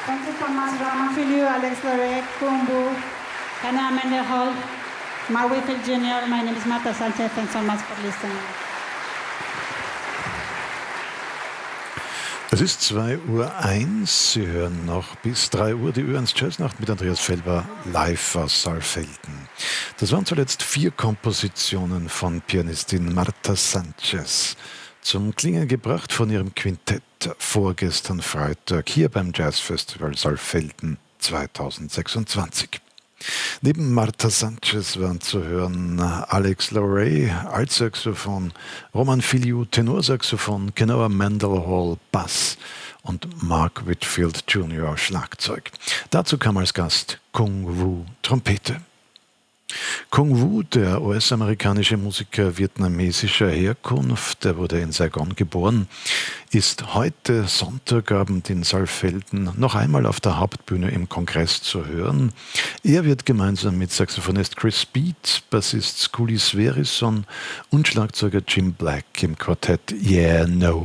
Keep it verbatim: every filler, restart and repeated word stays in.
Thank you so much, Roman Filiu, Alex Lorek, Kumbu, Hannah Amanda Hall, Mark Whitfield Junior My name is Marta Sanchez. Thanks so much for listening. Es ist zwei Uhr eins. Sie hören noch bis drei Uhr die Ö eins Jazznacht mit Andreas Felber live aus Saalfelden. Das waren zuletzt vier Kompositionen von Pianistin Marta Sanchez. Zum Klingen gebracht von ihrem Quintett vorgestern Freitag hier beim Jazzfestival Saalfelden zweitausendsechsundzwanzig. Neben Marta Sanchez waren zu hören Alex Lorey, Altsaxophon, Roman Filiu, Tenorsaxophon, Genoa Mendenhall, Bass und Mark Whitfield Junior Schlagzeug. Dazu kam als Gast Kung Wu Trompete. Kung Wu, der U S-amerikanische Musiker vietnamesischer Herkunft, der wurde in Saigon geboren, ist heute Sonntagabend in Saalfelden noch einmal auf der Hauptbühne im Kongress zu hören. Er wird gemeinsam mit Saxophonist Chris Beat, Bassist Skuli Sverrisson und Schlagzeuger Jim Black im Quartett Yeah No